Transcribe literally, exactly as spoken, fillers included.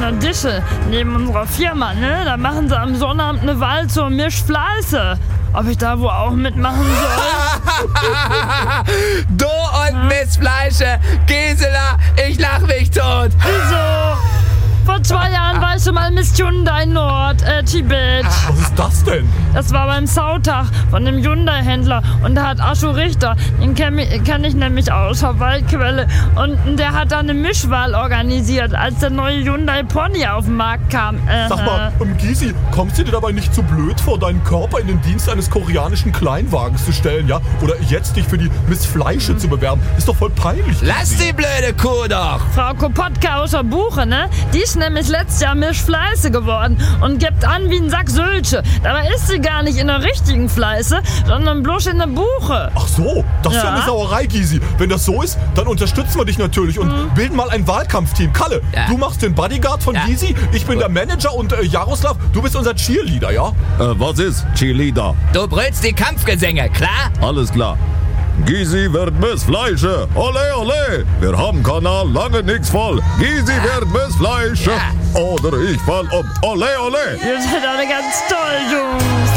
der Dische neben unserer Firma, ne? Da machen sie am Sonnabend eine Wahl zur Mischfleiße. Ob ich da wohl auch mitmachen soll? Du und Miss Fleische, Gisela, ich lach mich tot. Wieso? Vor zwei Jahren war ich schon mal Miss Hyundai Nord, äh, Tibet. Was ist das denn? Das war beim Sautag von dem Hyundai-Händler. Und da hat Ascho Richter, den kenne kenn ich nämlich aus der Waldquelle. Und der hat da eine Mischwahl organisiert, als der neue Hyundai Pony auf den Markt kam. Äh, Sag mal, um, Gysi, kommst du dir dabei nicht zu blöd vor, deinen Körper in den Dienst eines koreanischen Kleinwagens zu stellen, ja? Oder jetzt dich für die Miss Fleische zu bewerben? Ist doch voll peinlich. Lass Gysi. die blöde Kuh doch. Frau Kopotka aus der Buche, ne? Die ist nämlich letztes Jahr Mischfleiße geworden und gibt an wie ein Sack Sülze. Dabei ist sie gar nicht in der richtigen Fleiße, sondern bloß in der Buche. Ach so, das ist ja Ja. eine Sauerei, Gysi. Wenn das so ist, dann unterstützen wir dich natürlich und Mhm. bilden mal ein Wahlkampfteam. Kalle, Ja. du machst den Bodyguard von Ja. Gysi, ich bin der Manager und äh, Jaroslav, du bist unser Cheerleader, ja? Äh, was ist? Cheerleader. Du brüllst die Kampfgesänge, klar? Alles klar. Gysi wird Miss Fleische. Ole, ole. Wir haben Kanal lange nix voll. Gysi wird Miss Fleische. Ja. Oder ich fall um. Ole, ole. Ihr seid alle ganz toll, Jungs.